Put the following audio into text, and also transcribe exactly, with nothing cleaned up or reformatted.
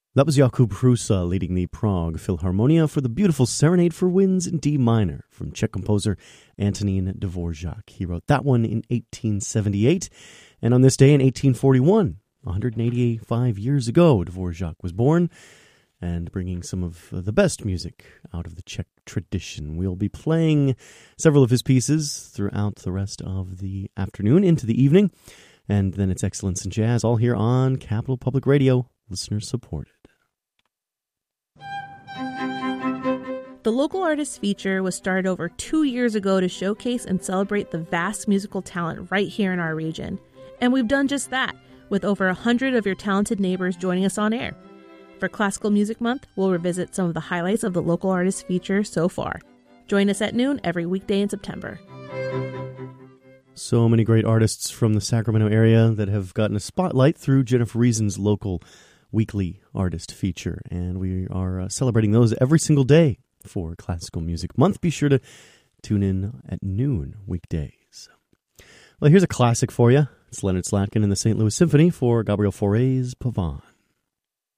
That was Jakub Hrusa leading the Prague Philharmonia for the beautiful Serenade for Winds in D minor from Czech composer Antonín Dvořák. He wrote that one in eighteen seventy-eight, and on this day in eighteen forty-one, one hundred eighty-five years ago, Dvořák was born, and bringing some of the best music out of the Czech tradition. We'll be playing several of his pieces throughout the rest of the afternoon into the evening, and then it's Excellence in Jazz, all here on Capital Public Radio, listener supported. The Local Artists Feature was started over two years ago to showcase and celebrate the vast musical talent right here in our region. And we've done just that, with over one hundred of your talented neighbors joining us on air. For Classical Music Month, we'll revisit some of the highlights of the Local Artists Feature so far. Join us at noon every weekday in September. So many great artists from the Sacramento area that have gotten a spotlight through Jennifer Reason's local weekly artist feature, and we are uh, celebrating those every single day for Classical Music Month. Be sure to tune in at noon weekdays. Well, here's a classic for you. It's Leonard Slatkin and the Saint Louis Symphony for Gabriel Fauré's Pavane.